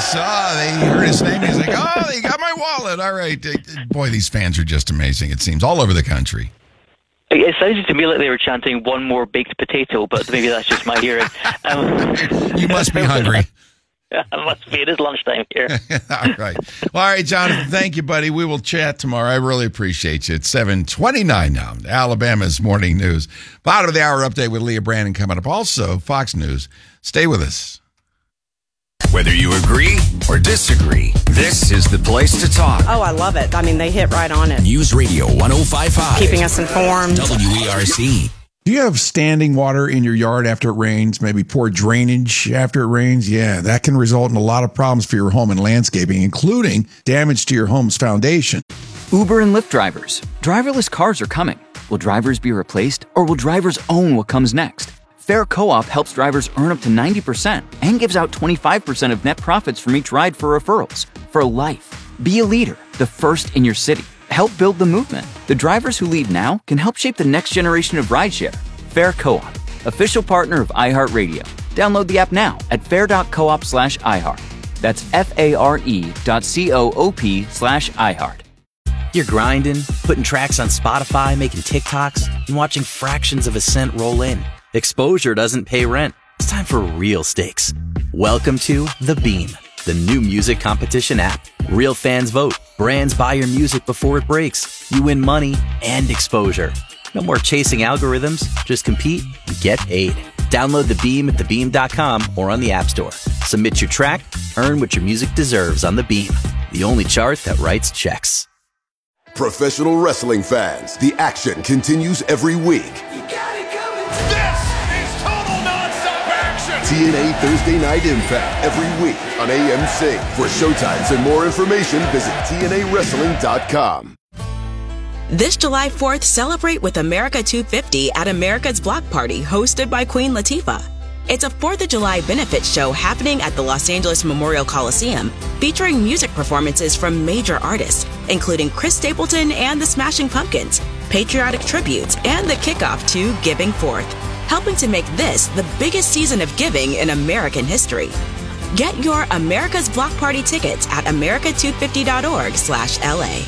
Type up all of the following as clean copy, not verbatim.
They heard his name. He's like, oh, they got my wallet. All right. Boy, these fans are just amazing, it seems, all over the country. It sounded to me like they were chanting one more baked potato, but maybe that's just my hearing. You must be hungry. I must be. It is lunchtime here. All right. Well, all right, Jonathan, thank you, buddy. We will chat tomorrow. I really appreciate you. It's 7:29 now. Alabama's Morning News. Bottom of the hour update with Leah Brandon coming up. Also, Fox News. Stay with us. Whether you agree or disagree, this is the place to talk. Oh, I love it. I mean, they hit right on it. News Radio 105.5. Keeping us informed. WERC. Do you have standing water in your yard after it rains? Maybe poor drainage after it rains? Yeah, that can result in a lot of problems for your home and landscaping, including damage to your home's foundation. Uber and Lyft drivers. Driverless cars are coming. Will drivers be replaced, or will drivers own what comes next? Fair Co-op helps drivers earn up to 90% and gives out 25% of net profits from each ride for referrals. For life. Be a leader, the first in your city. Help build the movement. The drivers who lead now can help shape the next generation of rideshare. Fair Co-op, official partner of iHeartRadio. Download the app now at fair.coop/iHeart. That's FARE.coop/iHeart. You're grinding, putting tracks on Spotify, making TikToks, and watching fractions of a cent roll in. Exposure doesn't pay rent. It's time for real stakes. Welcome to The Beam, the new music competition app. Real fans vote. Brands buy your music before it breaks. You win money and exposure. No more chasing algorithms. Just compete and get paid. Download The Beam at thebeam.com or on the App Store. Submit your track. Earn what your music deserves on The Beam, the only chart that writes checks. Professional wrestling fans, the action continues every week. You got it coming. This is total nonstop action. TNA Thursday Night Impact every week on AMC. For showtimes and more information, visit TNAWrestling.com. This July 4th, celebrate with America 250 at America's Block Party, hosted by Queen Latifah. It's a 4th of July benefit show happening at the Los Angeles Memorial Coliseum, featuring music performances from major artists, including Chris Stapleton and the Smashing Pumpkins, patriotic tributes, and the kickoff to Giving Forth, helping to make this the biggest season of giving in American history. Get your America's Block Party tickets at america250.org/LA.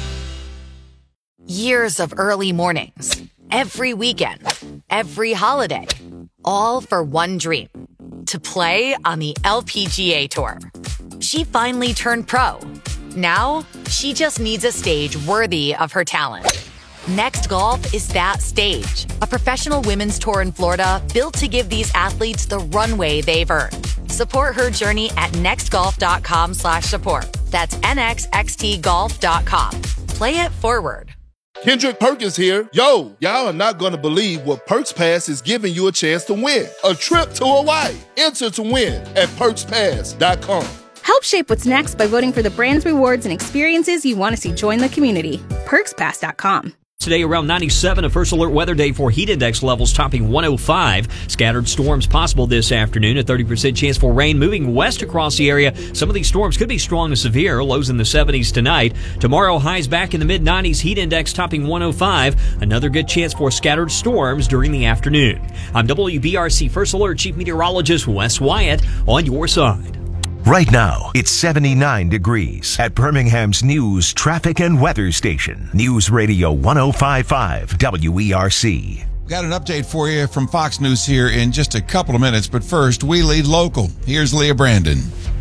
Years of early mornings, every weekend, every holiday, all for one dream, to play on the LPGA Tour. She finally turned pro. Now, she just needs a stage worthy of her talent. Next Golf is that stage, a professional women's tour in Florida built to give these athletes the runway they've earned. Support her journey at nextgolf.com/support. That's nxxtgolf.com. Play it forward. Kendrick Perkins here. Yo, y'all are not going to believe what Perks Pass is giving you a chance to win. A trip to Hawaii. Enter to win at perkspass.com. Help shape what's next by voting for the brands, rewards, and experiences you want to see join the community. PerksPass.com. Today around 97, a first alert weather day for heat index levels topping 105. Scattered storms possible this afternoon. A 30% chance for rain moving west across the area. Some of these storms could be strong to severe. Lows in the 70s tonight. Tomorrow, highs back in the mid-90s. Heat index topping 105. Another good chance for scattered storms during the afternoon. I'm WBRC First Alert Chief Meteorologist Wes Wyatt on your side. Right now, it's 79 degrees at Birmingham's news, traffic, and weather station. News Radio 105.5 WERC. Got an update for you from Fox News here in just a couple of minutes, but first, we lead local. Here's Leah Brandon.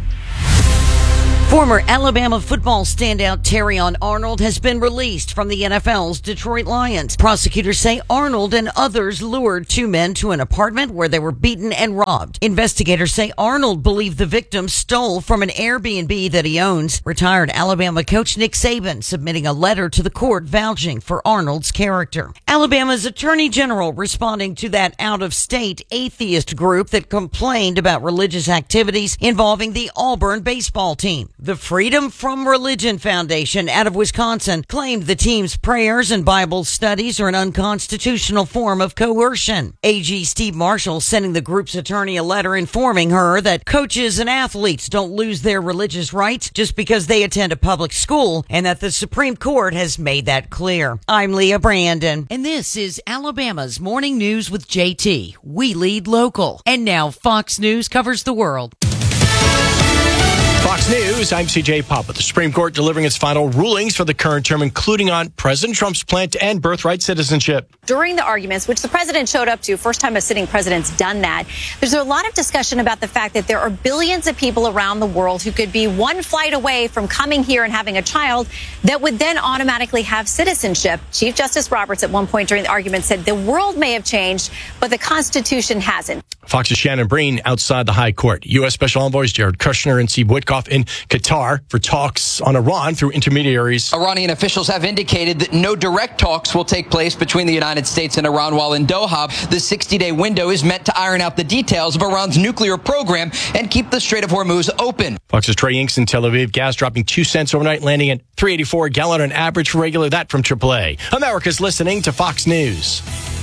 Former Alabama football standout Terrion Arnold has been released from the NFL's Detroit Lions. Prosecutors say Arnold and others lured two men to an apartment where they were beaten and robbed. Investigators say Arnold believed the victims stole from an Airbnb that he owns. Retired Alabama coach Nick Saban submitting a letter to the court vouching for Arnold's character. Alabama's Attorney General responding to that out-of-state atheist group that complained about religious activities involving the Auburn baseball team. The Freedom from Religion Foundation out of Wisconsin claimed the team's prayers and Bible studies are an unconstitutional form of coercion. AG Steve Marshall sending the group's attorney a letter informing her that coaches and athletes don't lose their religious rights just because they attend a public school and that the Supreme Court has made that clear. I'm Leah Brandon, and this is Alabama's Morning News with JT. We lead local. And now Fox News covers the world. Fox News, I'm CJ Papa. The Supreme Court delivering its final rulings for the current term, including on President Trump's plan to end birthright citizenship. During the arguments, which the president showed up to, first time a sitting president's done that, there's a lot of discussion about the fact that there are billions of people around the world who could be one flight away from coming here and having a child that would then automatically have citizenship. Chief Justice Roberts at one point during the argument said the world may have changed, but the Constitution hasn't. Fox's Shannon Breen outside the High Court. U.S. Special Envoys Jared Kushner and Steve Witkoff in Qatar for talks on Iran through intermediaries. Iranian officials have indicated that no direct talks will take place between the United States and Iran, while in Doha, the 60-day window is meant to iron out the details of Iran's nuclear program and keep the Strait of Hormuz open. Fox's Trey Inks in Tel Aviv. Gas dropping 2 cents overnight, landing at $3.84 a gallon on average for regular. That from AAA. America's listening to Fox News.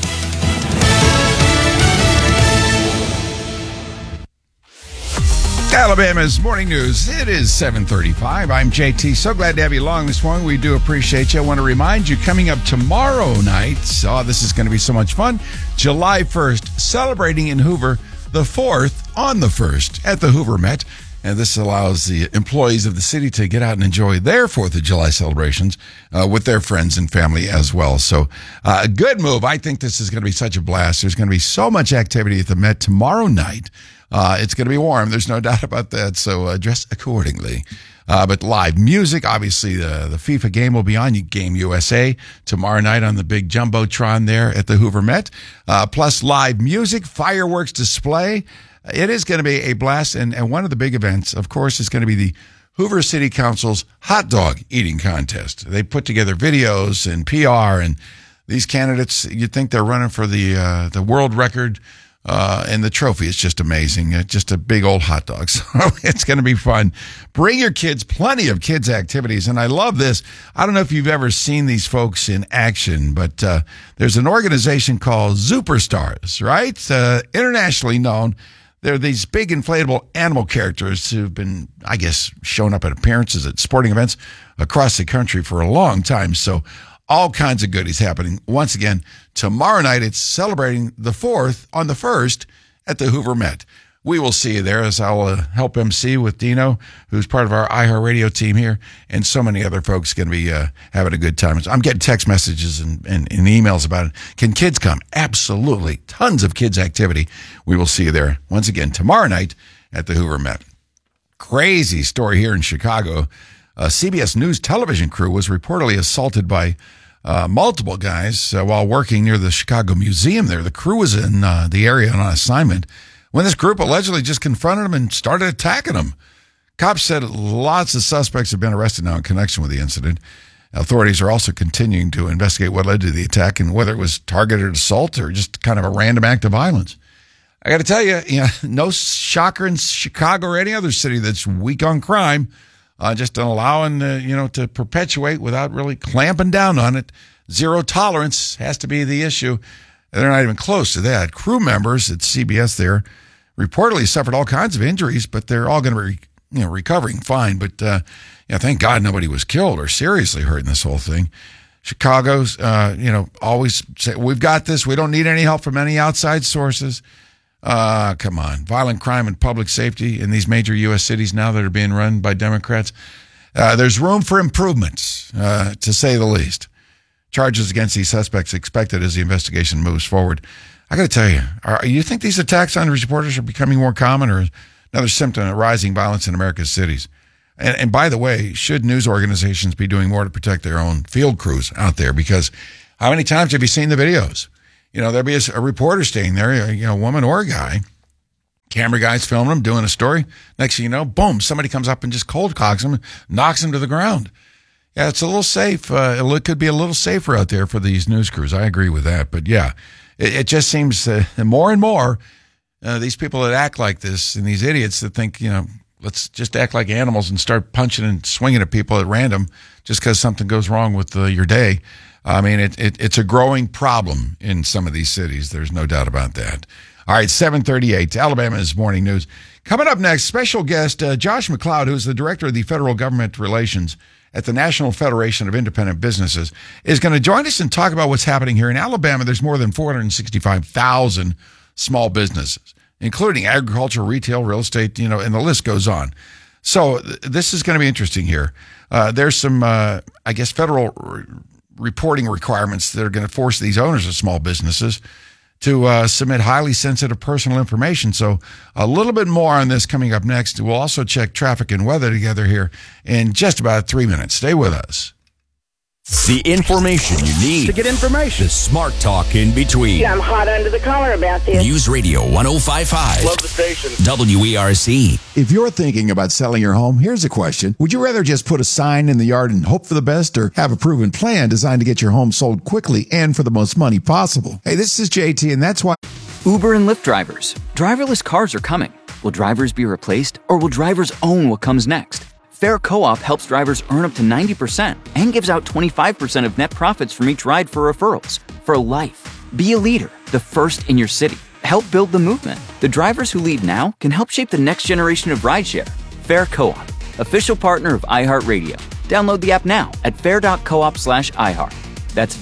Alabama's Morning News. It is 7:35. I'm JT. So glad to have you along this morning. We do appreciate you. I want to remind you, coming up tomorrow night, this is going to be so much fun, July 1st, celebrating in Hoover the 4th on the 1st at the Hoover Met. And this allows the employees of the city to get out and enjoy their 4th of July celebrations with their friends and family as well. So a good move. I think this is going to be such a blast. There's going to be so much activity at the Met tomorrow night. It's going to be warm. There's no doubt about that. So dress accordingly. But live music, obviously the FIFA game will be on Game USA tomorrow night on the big Jumbotron there at the Hoover Met. Plus live music, fireworks display. It is going to be a blast. And one of the big events, of course, is going to be the Hoover City Council's hot dog eating contest. They put together videos and PR, and these candidates, you'd think they're running for the world record. And the trophy is just amazing. Just a big old hot dog. So it's going to be fun. Bring your kids, plenty of kids' activities. And I love this. I don't know if you've ever seen these folks in action, but there's an organization called Superstars, right? Internationally known. They're these big inflatable animal characters who've been, I guess, showing up at appearances at sporting events across the country for a long time. So all kinds of goodies happening. Once again, tomorrow night, it's celebrating the 4th on the 1st at the Hoover Met. We will see you there, as I'll help MC with Dino, who's part of our iHeartRadio team here, and so many other folks going to be having a good time. I'm getting text messages and emails about it. Can kids come? Absolutely. Tons of kids' activity. We will see you there once again tomorrow night at the Hoover Met. Crazy story here in Chicago. A CBS News television crew was reportedly assaulted by multiple guys while working near the Chicago Museum there. The crew was in the area on assignment when this group allegedly just confronted them and started attacking them. Cops said lots of suspects have been arrested now in connection with the incident. Authorities are also continuing to investigate what led to the attack and whether it was targeted assault or just kind of a random act of violence. I got to tell you, no shocker in Chicago or any other city that's weak on crime. Just allowing, to perpetuate without really clamping down on it. Zero tolerance has to be the issue. They're not even close to that. Crew members at CBS there reportedly suffered all kinds of injuries, but they're all going to be, recovering fine. But, thank God nobody was killed or seriously hurt in this whole thing. Chicago's, always say, we've got this. We don't need any help from any outside sources. Come on. Violent crime and public safety in these major U.S. cities now that are being run by Democrats. There's room for improvements, to say the least. Charges against these suspects expected as the investigation moves forward. I got to tell you, you think these attacks on reporters are becoming more common or another symptom of rising violence in America's cities? And by the way, should news organizations be doing more to protect their own field crews out there? Because how many times have you seen the videos? There'll be a reporter staying there, a woman or a guy. Camera guy's filming them, doing a story. Next thing you know, boom, somebody comes up and just cold cocks him, knocks him to the ground. Yeah, it's a little safe. It could be a little safer out there for these news crews. I agree with that. But yeah, it just seems more and more these people that act like this and these idiots that think, let's just act like animals and start punching and swinging at people at random just because something goes wrong with your day. I mean, it's a growing problem in some of these cities. There's no doubt about that. All right, 7:38, Alabama's Morning News. Coming up next, special guest Josh McLeod, who's the director of the Federal Government Relations at the National Federation of Independent Businesses, is going to join us and talk about what's happening here in Alabama. There's more than 465,000 small businesses, including agriculture, retail, real estate, and the list goes on. So this is going to be interesting here. There's some, I guess, federal reporting requirements that are going to force these owners of small businesses to submit highly sensitive personal information. So a little bit more on this coming up next. We'll also check traffic and weather together here in just about 3 minutes. Stay with us. The information you need to get information. The smart talk in between. Yeah, I'm hot under the collar about this. News Radio 105.5. Love the station. WERC. If you're thinking about selling your home, here's a question. Would you rather just put a sign in the yard and hope for the best, or have a proven plan designed to get your home sold quickly and for the most money possible? Hey, this is JT, and that's why Uber and Lyft drivers. Driverless cars are coming. Will drivers be replaced, or will drivers own what comes next? Fair Co-op helps drivers earn up to 90% and gives out 25% of net profits from each ride for referrals. For life. Be a leader, the first in your city. Help build the movement. The drivers who lead now can help shape the next generation of rideshare. Fair Co-op, official partner of iHeartRadio. Download the app now at fair.coop/iHeart. That's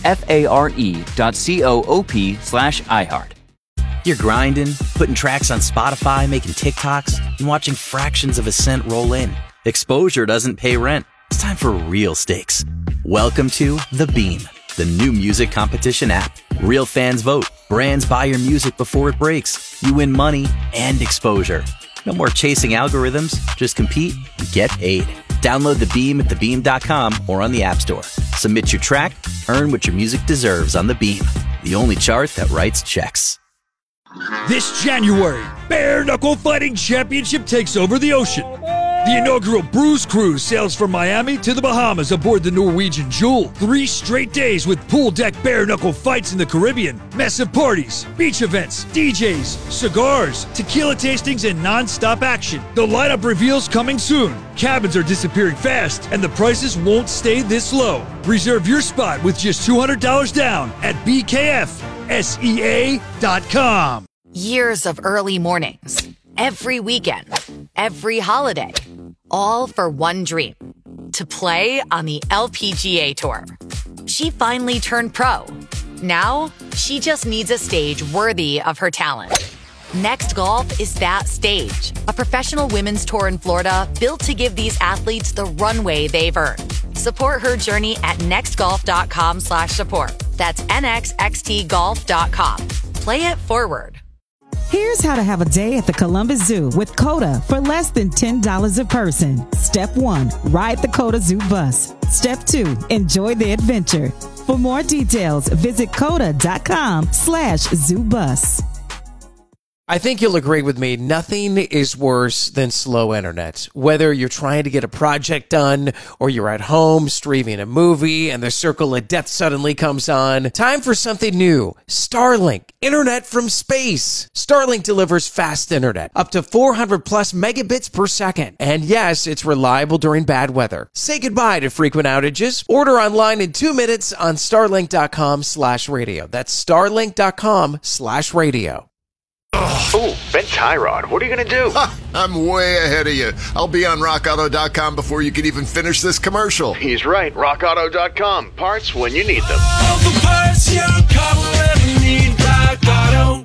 FARE.coop/iHeart. You're grinding, putting tracks on Spotify, making TikToks, and watching fractions of a cent roll in. Exposure doesn't pay rent. It's time for real stakes. Welcome to The Beam, the new music competition app. Real fans vote. Brands buy your music before it breaks. You win money and exposure. No more chasing algorithms. Just compete and get paid. Download The Beam at thebeam.com or on the App Store. Submit your track. Earn what your music deserves on The Beam, the only chart that writes checks. This January, Bare Knuckle Fighting Championship takes over the ocean. The inaugural Bruise Cruise sails from Miami to the Bahamas aboard the Norwegian Jewel. 3 straight days with pool deck bare knuckle fights in the Caribbean, massive parties, beach events, DJs, cigars, tequila tastings, and non-stop action. The lineup reveals coming soon. Cabins are disappearing fast, and the prices won't stay this low. Reserve your spot with just $200 down at BKFSEA.com. Years of early mornings, every weekend, every holiday, all for one dream, to play on the LPGA Tour. She finally turned pro. Now, she just needs a stage worthy of her talent. Next Golf is that stage, a professional women's tour in Florida built to give these athletes the runway they've earned. Support her journey at nextgolf.com/support. That's nxxtgolf.com. Play it forward. Here's how to have a day at the Columbus Zoo with COTA for less than $10 a person. Step 1, ride the COTA Zoo bus. Step 2, enjoy the adventure. For more details, visit COTA.com/ZooBus. I think you'll agree with me, nothing is worse than slow internet. Whether you're trying to get a project done or you're at home streaming a movie and the circle of death suddenly comes on, time for something new. Starlink, internet from space. Starlink delivers fast internet, up to 400 plus megabits per second. And yes, it's reliable during bad weather. Say goodbye to frequent outages. Order online in 2 minutes on starlink.com/radio. That's starlink.com/radio. Oh, Ben Tyrod, what are you going to do? I'm way ahead of you. I'll be on rockauto.com before you can even finish this commercial. He's right. rockauto.com. Parts when you need them. All the parts your car will ever need. Rock Auto.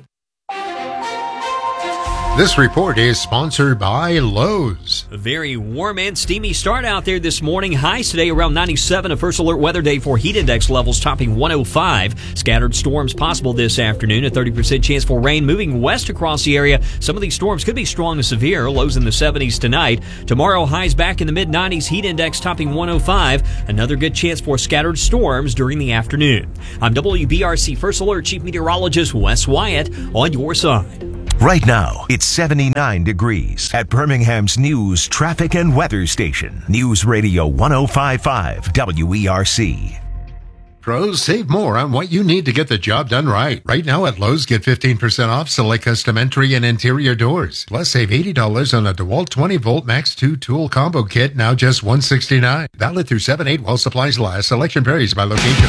This report is sponsored by Lowe's. A very warm and steamy start out there this morning. Highs today around 97. A first alert weather day for heat index levels topping 105. Scattered storms possible this afternoon. A 30% chance for rain moving west across the area. Some of these storms could be strong and severe. Lows in the 70s tonight. Tomorrow, highs back in the mid-90s. Heat index topping 105. Another good chance for scattered storms during the afternoon. I'm WBRC First Alert Chief Meteorologist Wes Wyatt on your side. Right now, it's 79 degrees at Birmingham's news, traffic, and weather station. News Radio 105.5 WERC. Pros, save more on what you need to get the job done right. Right now at Lowe's, get 15% off select custom entry and interior doors. Plus, save $80 on a DeWalt 20-volt Max 2 tool combo kit, now just $169. Valid through 7/8 while supplies last. Selection varies by location.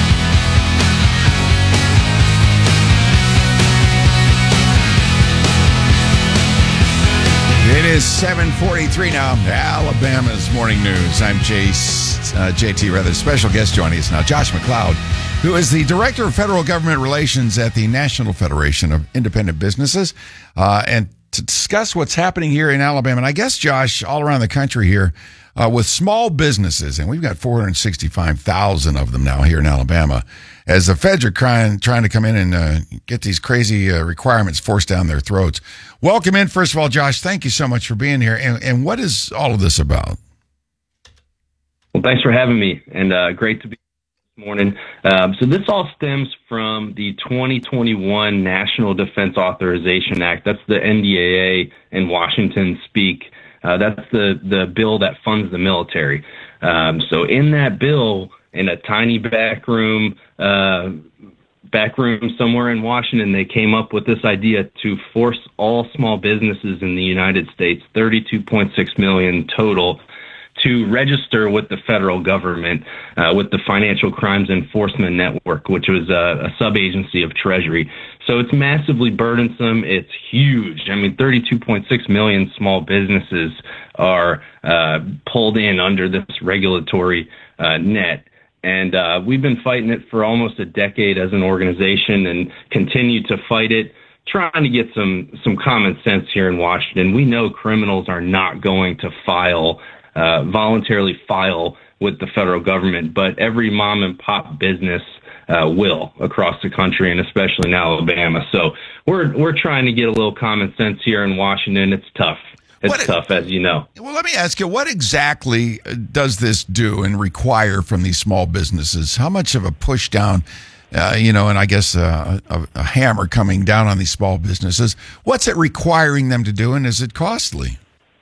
It is 7:43 now. Alabama's morning news. I'm JT, rather. Special guest joining us now, Josh McLeod, who is the Director of Federal Government Relations at the National Federation of Independent Businesses. And to discuss what's happening here in Alabama, and I guess, Josh, all around the country here, with small businesses, and we've got 465,000 of them now here in Alabama, as the feds are trying to come in and get these crazy requirements forced down their throats. Welcome in, first of all, Josh. Thank you so much for being here. And what is all of this about? Well, thanks for having me, and great to be here this morning. So this all stems from the 2021 National Defense Authorization Act. That's the NDAA in Washington speak. That's the bill that funds the military. So in that bill, in a tiny back room somewhere in Washington, they came up with this idea to force all small businesses in the United States, 32.6 million total, to register with the federal government, with the Financial Crimes Enforcement Network, which was a sub-agency of Treasury. So it's massively burdensome. It's huge. I mean, 32.6 million small businesses are pulled in under this regulatory net. And we've been fighting it for almost a decade as an organization and continue to fight it, trying to get some common sense here in Washington. We know criminals are not going to voluntarily file with the federal government, but every mom and pop business will across the country, and especially in Alabama. So we're trying to get a little common sense here in Washington. It's tough. It's tough, as you know. Well, let me ask you, what exactly does this do and require from these small businesses? How much of a push down, and I guess a hammer coming down on these small businesses? What's it requiring them to do, and is it costly?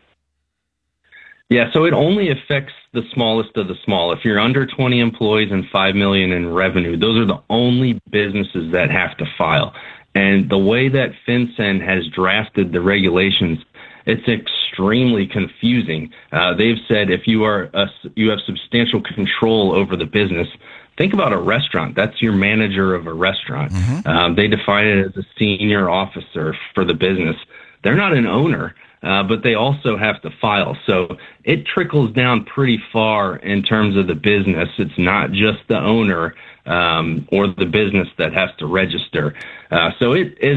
Yeah, so it only affects the smallest of the small. If you're under 20 employees and $5 million in revenue, those are the only businesses that have to file. And the way that FinCEN has drafted the regulations, it's extremely confusing. They've said if you have substantial control over the business, think about a restaurant. That's your manager of a restaurant. Mm-hmm. They define it as a senior officer for the business. They're not an owner, but they also have to file. So it trickles down pretty far in terms of the business. It's not just the owner or the business that has to register. So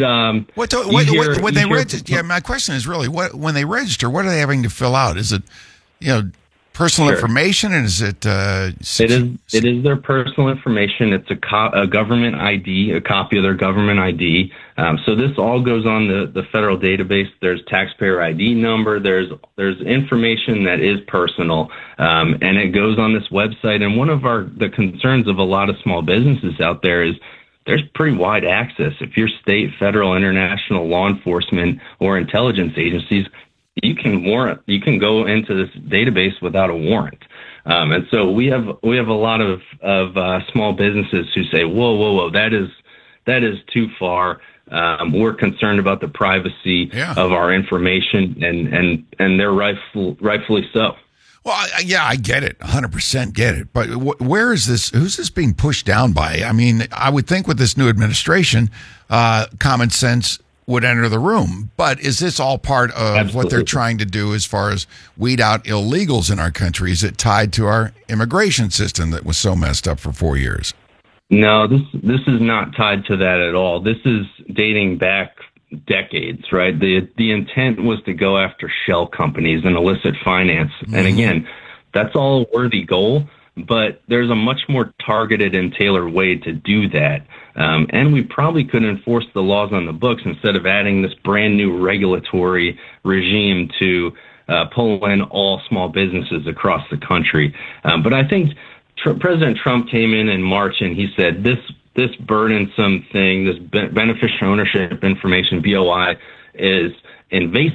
when they register, yeah, my question is really, when they register, what are they having to fill out? Is it, personal information, and is it? It is their personal information. It's a government ID, a copy of their government ID. So this all goes on the federal database. There's taxpayer ID number. There's information that is personal, and it goes on this website. And one of the concerns of a lot of small businesses out there is there's pretty wide access. If you're state, federal, international law enforcement, or intelligence agencies, you can go into this database without a warrant. And so we have a lot of small businesses who say, whoa, that is too far. We're concerned about the privacy of our information, and they're rightfully so. Well, I get it, 100% get it. But where is this? Who's this being pushed down by? I mean, I would think with this new administration, common sense would enter the room. But is this all part of what they're trying to do as far as weed out illegals in our country? Is it tied to our immigration system that was so messed up for 4 years? No, this is not tied to that at all. This is dating back decades, right? The intent was to go after shell companies and illicit finance. Mm-hmm. And again, that's all a worthy goal, but there's a much more targeted and tailored way to do that. And we probably could enforce the laws on the books instead of adding this brand new regulatory regime to pull in all small businesses across the country. But I think President Trump came in March and he said this burdensome thing, this beneficial ownership information, BOI, is invasive